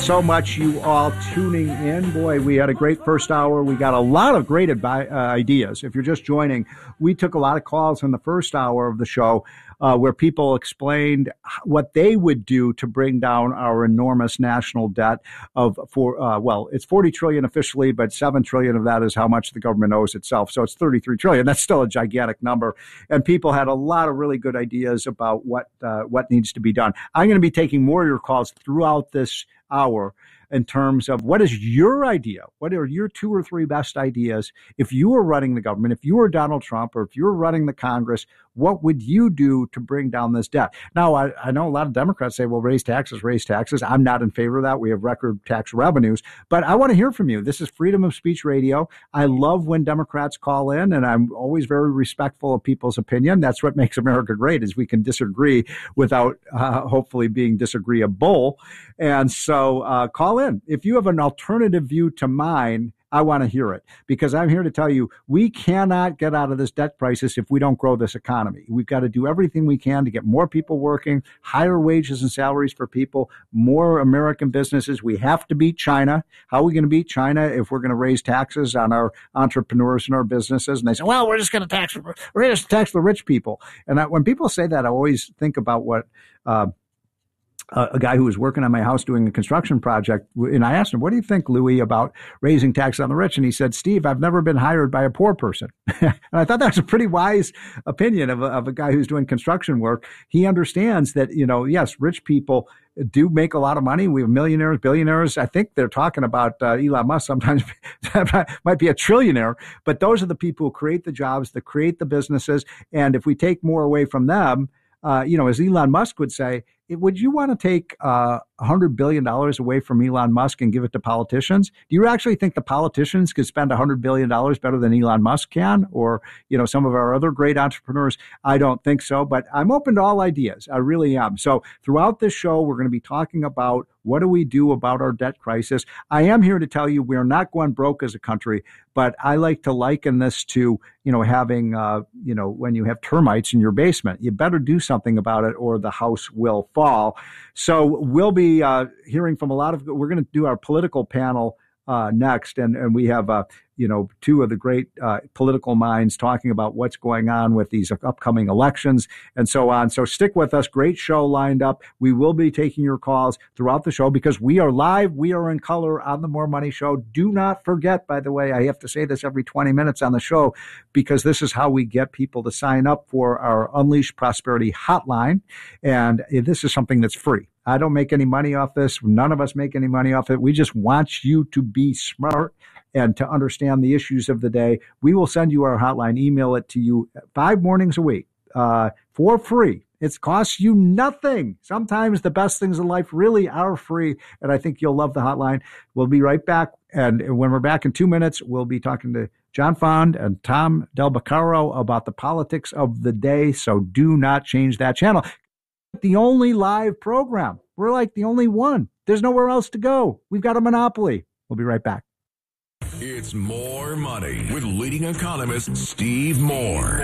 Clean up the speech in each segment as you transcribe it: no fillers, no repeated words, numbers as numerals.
So much you all tuning in. Boy, we had a great first hour. We got a lot of great ideas. If you're just joining, we took a lot of calls in the first hour of the show where people explained what they would do to bring down our enormous national debt it's 40 trillion officially, but 7 trillion of that is how much the government owes itself. So it's 33 trillion. That's still a gigantic number. And people had a lot of really good ideas about what needs to be done. I'm going to be taking more of your calls throughout this hour in terms of what is your idea? What are your 2 or 3 best ideas? If you were running the government, if you were Donald Trump, or if you were running the Congress, what would you do to bring down this debt? Now, I know a lot of Democrats say, well, raise taxes. I'm not in favor of that. We have record tax revenues. But I want to hear from you. This is Freedom of Speech Radio. I love when Democrats call in, and I'm always very respectful of people's opinion. That's what makes America great, is we can disagree without hopefully being disagreeable. And so call in. If you have an alternative view to mine, I want to hear it, because I'm here to tell you we cannot get out of this debt crisis if we don't grow this economy. We've got to do everything we can to get more people working, higher wages and salaries for people, more American businesses. We have to beat China. How are we going to beat China if we're going to raise taxes on our entrepreneurs and our businesses? And they say, well, we're just going to tax the rich people. And when people say that, I always think about what a guy who was working on my house doing a construction project. And I asked him, what do you think, Louis, about raising taxes on the rich? And he said, Steve, I've never been hired by a poor person. And I thought that was a pretty wise opinion of a guy who's doing construction work. He understands that, yes, rich people do make a lot of money. We have millionaires, billionaires. I think they're talking about Elon Musk sometimes might be a trillionaire, but those are the people who create the jobs, that create the businesses. And if we take more away from them, as Elon Musk would say, would you want to take $100 billion away from Elon Musk and give it to politicians? Do you actually think the politicians could spend $100 billion better than Elon Musk can, or, some of our other great entrepreneurs? I don't think so, but I'm open to all ideas. I really am. So throughout this show, we're going to be talking about what do we do about our debt crisis. I am here to tell you we are not going broke as a country, but I like to liken this to, having, when you have termites in your basement, you better do something about it or the house will fall. So we'll be hearing from we're going to do our political panel next. And we have, 2 of the great political minds talking about what's going on with these upcoming elections and so on. So stick with us. Great show lined up. We will be taking your calls throughout the show because we are live. We are in color on the More Money Show. Do not forget, by the way, I have to say this every 20 minutes on the show because this is how we get people to sign up for our Unleash Prosperity hotline. And this is something that's free. I don't make any money off this. None of us make any money off it. We just want you to be smart and to understand the issues of the day. We will send you our hotline, email it to you 5 mornings a week for free. It costs you nothing. Sometimes the best things in life really are free, and I think you'll love the hotline. We'll be right back, and when we're back in 2 minutes, we'll be talking to John Fond and Tom Del Beccaro about the politics of the day, so do not change that channel. The only live program. We're like the only one. There's nowhere else to go. We've got a monopoly. We'll be right back. It's More Money with leading economist Steve Moore.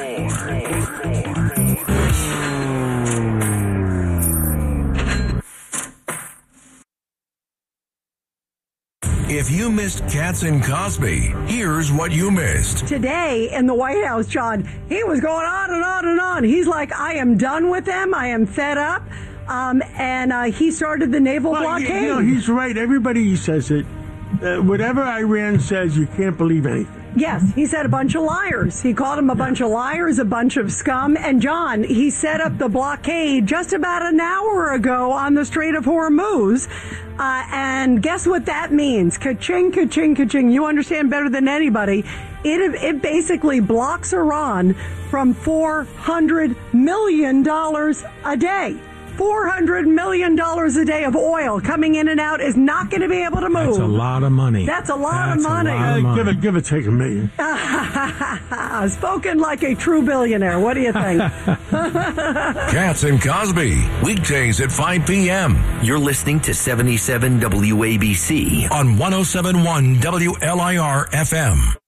If you missed Katz and Cosby, here's what you missed. Today in the White House, John, he was going on and on and on. He's like, I am done with them. I am fed up. And he started the naval blockade. He's right. Everybody says it. Whatever Iran says, you can't believe anything. Yes, he said a bunch of liars. He called them a bunch of liars, a bunch of scum. And John, he set up the blockade just about an hour ago on the Strait of Hormuz. And guess what that means? Ka-ching, ka-ching, ka-ching. You understand better than anybody. It basically blocks Iran from $400 million a day. $400 million a day of oil coming in and out is not going to be able to move. That's a lot of money. That's a lot of money. Give it, take $1 million. Spoken like a true billionaire. What do you think? Katz and Cosby, weekdays at 5 p.m. You're listening to 77 WABC on 107.1 WLIR FM.